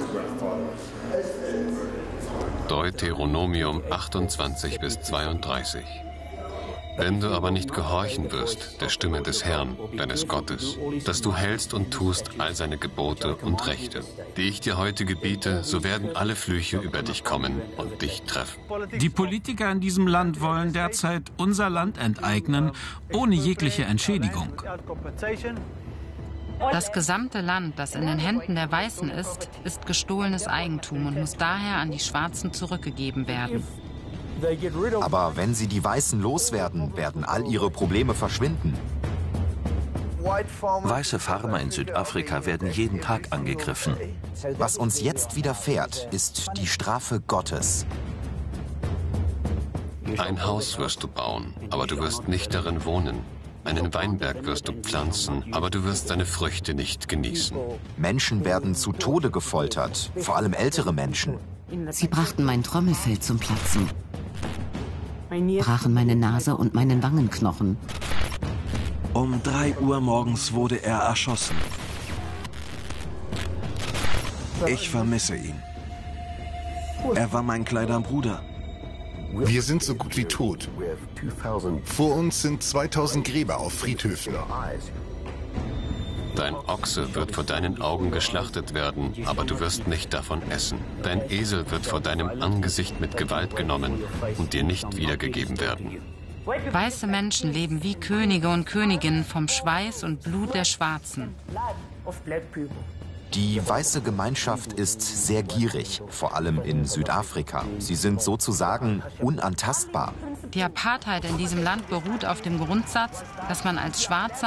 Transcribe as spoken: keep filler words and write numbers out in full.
Deuteronomium achtundzwanzig bis zweiunddreißig. Wenn du aber nicht gehorchen wirst der Stimme des Herrn, deines Gottes, dass du hältst und tust all seine Gebote und Rechte, die ich dir heute gebiete, so werden alle Flüche über dich kommen und dich treffen. Die Politiker in diesem Land wollen derzeit unser Land enteignen, ohne jegliche Entschädigung. Das gesamte Land, das in den Händen der Weißen ist, ist gestohlenes Eigentum und muss daher an die Schwarzen zurückgegeben werden. Aber wenn sie die Weißen loswerden, werden all ihre Probleme verschwinden. Weiße Farmer in Südafrika werden jeden Tag angegriffen. Was uns jetzt widerfährt, ist die Strafe Gottes. Ein Haus wirst du bauen, aber du wirst nicht darin wohnen. Einen Weinberg wirst du pflanzen, aber du wirst seine Früchte nicht genießen. Menschen werden zu Tode gefoltert, vor allem ältere Menschen. Sie brachten mein Trommelfell zum Platzen, brachen meine Nase und meinen Wangenknochen. Um drei Uhr morgens wurde er erschossen. Ich vermisse ihn. Er war mein kleiner Bruder. Wir sind so gut wie tot. Vor uns sind zweitausend Gräber auf Friedhöfen. Dein Ochse wird vor deinen Augen geschlachtet werden, aber du wirst nicht davon essen. Dein Esel wird vor deinem Angesicht mit Gewalt genommen und dir nicht wiedergegeben werden. Weiße Menschen leben wie Könige und Königinnen vom Schweiß und Blut der Schwarzen. Die weiße Gemeinschaft ist sehr gierig, vor allem in Südafrika. Sie sind sozusagen unantastbar. Die Apartheid in diesem Land beruht auf dem Grundsatz, dass man als Schwarzer